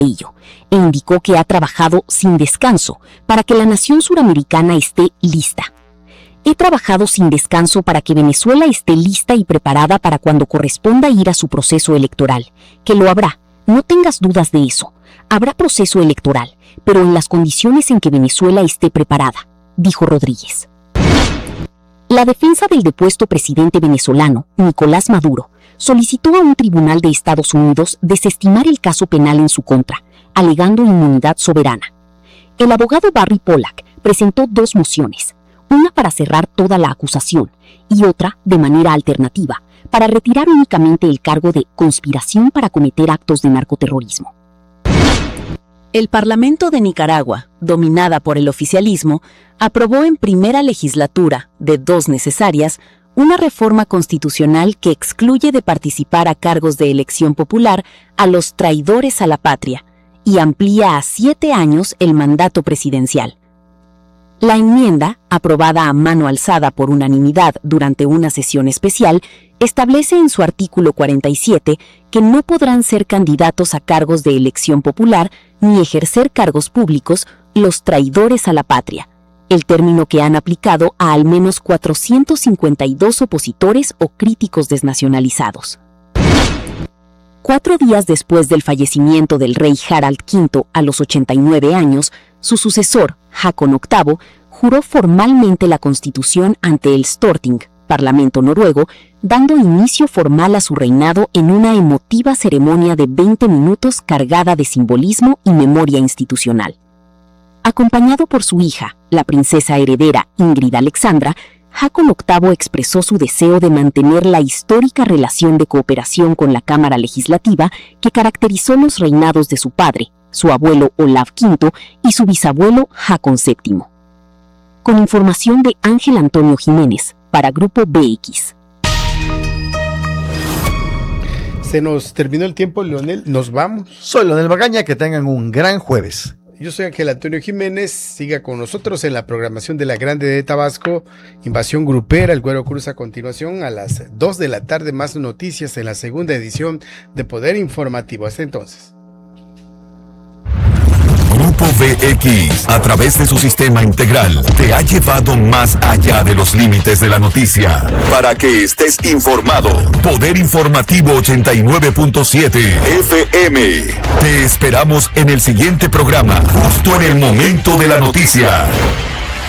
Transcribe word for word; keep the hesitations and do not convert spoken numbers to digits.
ello, e indicó que ha trabajado sin descanso para que la nación suramericana esté lista. He trabajado sin descanso para que Venezuela esté lista y preparada para cuando corresponda ir a su proceso electoral, que lo habrá, no tengas dudas de eso. Habrá proceso electoral, pero en las condiciones en que Venezuela esté preparada, dijo Rodríguez. La defensa del depuesto presidente venezolano, Nicolás Maduro, solicitó a un tribunal de Estados Unidos desestimar el caso penal en su contra, alegando inmunidad soberana. El abogado Barry Pollack presentó dos mociones, una para cerrar toda la acusación y otra, de manera alternativa, para retirar únicamente el cargo de conspiración para cometer actos de narcoterrorismo. El Parlamento de Nicaragua, dominada por el oficialismo, aprobó en primera legislatura, de dos necesarias, una reforma constitucional que excluye de participar a cargos de elección popular a los traidores a la patria y amplía a siete años el mandato presidencial. La enmienda, aprobada a mano alzada por unanimidad durante una sesión especial, establece en su artículo cuarenta y siete que no podrán ser candidatos a cargos de elección popular ni ejercer cargos públicos los traidores a la patria, el término que han aplicado a al menos cuatrocientos cincuenta y dos opositores o críticos desnacionalizados. Cuatro días después del fallecimiento del rey Harald quinto a los ochenta y nueve años, su sucesor, Håkon octavo, juró formalmente la Constitución ante el Storting, Parlamento noruego, dando inicio formal a su reinado en una emotiva ceremonia de veinte minutos cargada de simbolismo y memoria institucional. Acompañado por su hija, la princesa heredera Ingrid Alexandra, Håkon octavo expresó su deseo de mantener la histórica relación de cooperación con la Cámara Legislativa que caracterizó los reinados de su padre, su abuelo Olav quinto y su bisabuelo Håkon séptimo. Con información de Ángel Antonio Jiménez, para Grupo B X. Se nos terminó el tiempo, Leonel, nos vamos. Soy Leonel Magaña, que tengan un gran jueves. Yo soy Ángel Antonio Jiménez, siga con nosotros en la programación de La Grande de Tabasco, Invasión Grupera, el Güero Cruz a continuación a las dos de la tarde, más noticias en la segunda edición de Poder Informativo. Hasta entonces. Grupo B X, a través de su sistema integral, te ha llevado más allá de los límites de la noticia. Para que estés informado, Poder Informativo ochenta y nueve punto siete F M. Te esperamos en el siguiente programa, justo en el momento de la noticia.